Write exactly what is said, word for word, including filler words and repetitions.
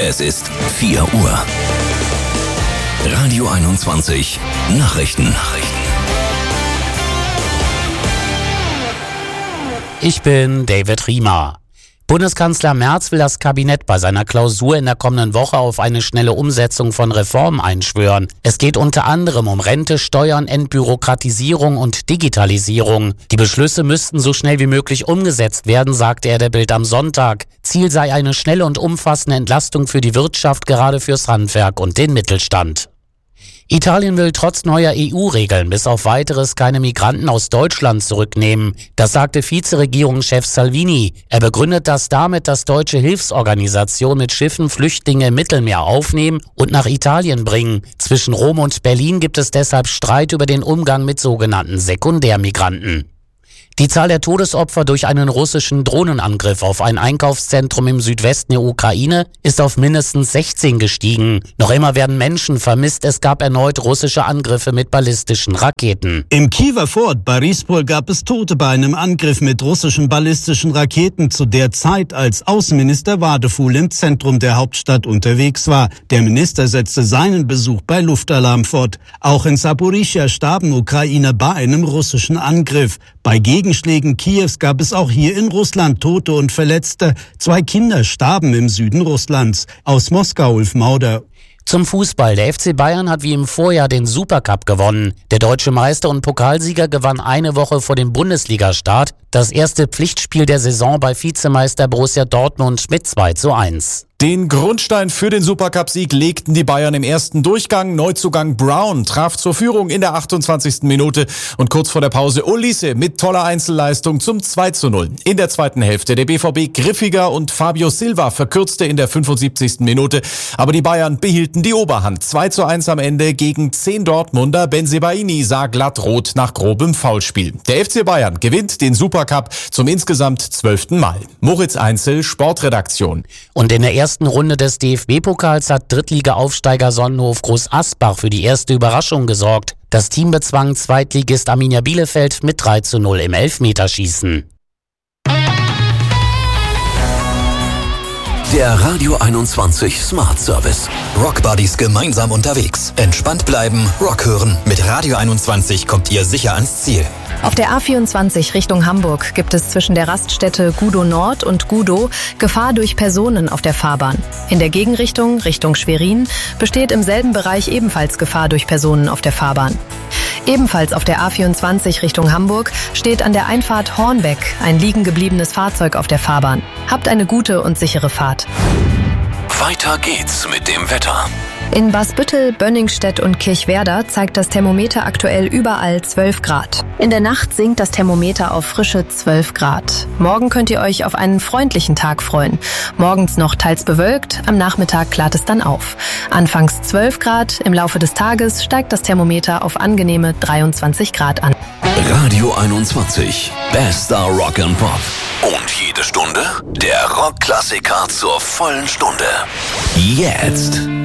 Es ist vier Uhr. Radio einundzwanzig Nachrichten. Ich bin David Riemer. Bundeskanzler Merz will das Kabinett bei seiner Klausur in der kommenden Woche auf eine schnelle Umsetzung von Reformen einschwören. Es geht unter anderem um Rente, Steuern, Entbürokratisierung und Digitalisierung. Die Beschlüsse müssten so schnell wie möglich umgesetzt werden, sagte er der Bild am Sonntag. Ziel sei eine schnelle und umfassende Entlastung für die Wirtschaft, gerade fürs Handwerk und den Mittelstand. Italien will trotz neuer E U-Regeln bis auf Weiteres keine Migranten aus Deutschland zurücknehmen. Das sagte Vizeregierungschef Salvini. Er begründet das damit, dass deutsche Hilfsorganisationen mit Schiffen Flüchtlinge im Mittelmeer aufnehmen und nach Italien bringen. Zwischen Rom und Berlin gibt es deshalb Streit über den Umgang mit sogenannten Sekundärmigranten. Die Zahl der Todesopfer durch einen russischen Drohnenangriff auf ein Einkaufszentrum im Südwesten der Ukraine ist auf mindestens sechzehn gestiegen. Noch immer werden Menschen vermisst. Es gab erneut russische Angriffe mit ballistischen Raketen. Im Kiewer Vorort Borispol gab es Tote bei einem Angriff mit russischen ballistischen Raketen zu der Zeit, als Außenminister Wadeful im Zentrum der Hauptstadt unterwegs war. Der Minister setzte seinen Besuch bei Luftalarm fort. Auch in Saporischschja starben Ukrainer bei einem russischen Angriff. Bei Gegenschlägen Kiews gab es auch hier in Russland Tote und Verletzte. Zwei Kinder starben im Süden Russlands. Aus Moskau, Ulf Mauder. Zum Fußball. Der F C Bayern hat wie im Vorjahr den Supercup gewonnen. Der deutsche Meister und Pokalsieger gewann eine Woche vor dem Bundesligastart das erste Pflichtspiel der Saison bei Vizemeister Borussia Dortmund mit zwei zu eins. Den Grundstein für den Supercup-Sieg legten die Bayern im ersten Durchgang. Neuzugang Brown traf zur Führung in der achtundzwanzigsten Minute und kurz vor der Pause Olise mit toller Einzelleistung zum zwei zu null. In der zweiten Hälfte der B V B griffiger und Fabio Silva verkürzte in der fünfundsiebzigsten Minute. Aber die Bayern behielten die Oberhand. zwei zu eins am Ende gegen zehn Dortmunder. Bensebaini sah glatt rot nach grobem Foulspiel. Der F C Bayern gewinnt den Supercup zum insgesamt zwölften Mal. Moritz Einzel, Sportredaktion. Und in der ersten In der ersten Runde des D F B-Pokals hat Drittliga-Aufsteiger Sonnenhof Groß Asbach für die erste Überraschung gesorgt. Das Team bezwang Zweitligist Arminia Bielefeld mit drei zu null im Elfmeterschießen. Der Radio einundzwanzig Smart Service. Rock Buddies gemeinsam unterwegs. Entspannt bleiben, Rock hören. Mit Radio einundzwanzig kommt ihr sicher ans Ziel. Auf der A vierundzwanzig Richtung Hamburg gibt es zwischen der Raststätte Gudow Nord und Gudow Gefahr durch Personen auf der Fahrbahn. In der Gegenrichtung, Richtung Schwerin, besteht im selben Bereich ebenfalls Gefahr durch Personen auf der Fahrbahn. Ebenfalls auf der A vierundzwanzig Richtung Hamburg steht an der Einfahrt Hornbeck ein liegen gebliebenes Fahrzeug auf der Fahrbahn. Habt eine gute und sichere Fahrt. Weiter geht's mit dem Wetter. In Basbüttel, Bönningstedt und Kirchwerder zeigt das Thermometer aktuell überall zwölf Grad. In der Nacht sinkt das Thermometer auf frische zwölf Grad. Morgen könnt ihr euch auf einen freundlichen Tag freuen. Morgens noch teils bewölkt, am Nachmittag klart es dann auf. Anfangs zwölf Grad, im Laufe des Tages steigt das Thermometer auf angenehme dreiundzwanzig Grad an. Radio einundzwanzig, bester Rock and Pop. Und jede Stunde der Rockklassiker zur vollen Stunde. Jetzt.